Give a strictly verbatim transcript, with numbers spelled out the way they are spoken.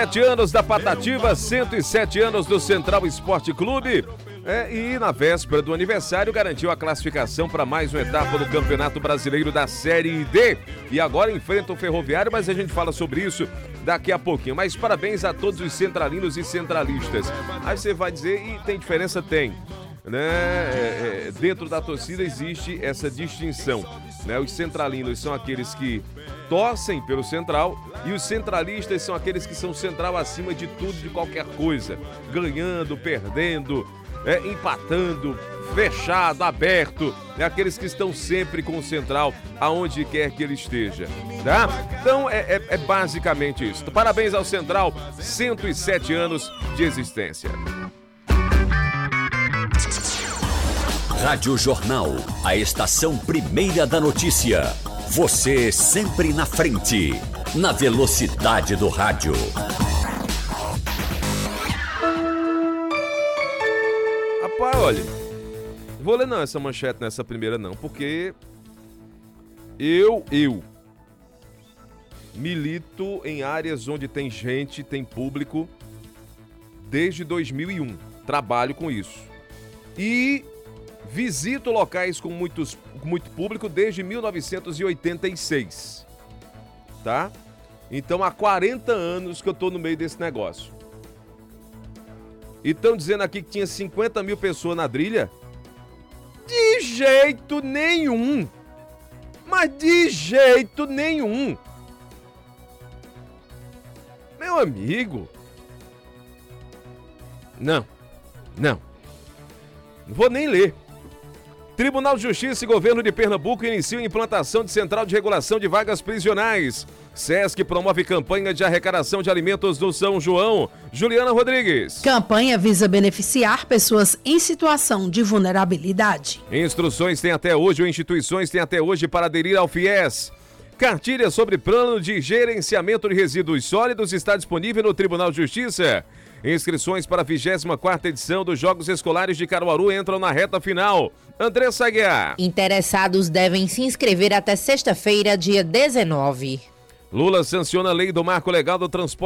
cento e sete anos da Patativa, cento e sete anos do Central Esporte Clube. É, e na véspera do aniversário garantiu a classificação para mais uma etapa do Campeonato Brasileiro da Série D. E agora enfrenta o Ferroviário, mas a gente fala sobre isso daqui a pouquinho. Mas parabéns a todos os centralinos e centralistas. Aí você vai dizer, e tem diferença? Tem. Né? É, é, dentro da torcida existe essa distinção. Né? Os centralinos são aqueles que torcem pelo Central e os centralistas são aqueles que são Central acima de tudo, de qualquer coisa. Ganhando, perdendo... É, empatando, fechado, aberto, é aqueles que estão sempre com o Central, aonde quer que ele esteja, tá? Então é, é, é basicamente isso. Parabéns ao Central, cento e sete anos de existência. Rádio Jornal, a estação primeira da notícia. Você sempre na frente, na velocidade do rádio. Rapaz, olha, vou ler não essa manchete nessa primeira não, porque eu, eu milito em áreas onde tem gente, tem público desde dois mil e um, trabalho com isso. E visito locais com muitos, muito público desde mil novecentos e oitenta e seis, tá? Então há quarenta anos que eu tô no meio desse negócio. E estão dizendo aqui que tinha cinquenta mil pessoas na Drilha? De jeito nenhum! Mas de jeito nenhum! Meu amigo! Não, não. Não vou nem ler. Tribunal de Justiça e Governo de Pernambuco iniciam a implantação de Central de Regulação de Vagas Prisionais. SESC promove campanha de arrecadação de alimentos do São João. Juliana Rodrigues. Campanha visa beneficiar pessoas em situação de vulnerabilidade. Instruções têm até hoje ou instituições têm até hoje para aderir ao FIES. Cartilha sobre plano de gerenciamento de resíduos sólidos está disponível no Tribunal de Justiça. Inscrições para a vigésima quarta edição dos Jogos Escolares de Caruaru entram na reta final. Andressa Aguiar. Interessados devem se inscrever até sexta-feira, dia dezenove. Lula sanciona a lei do marco legal do transporte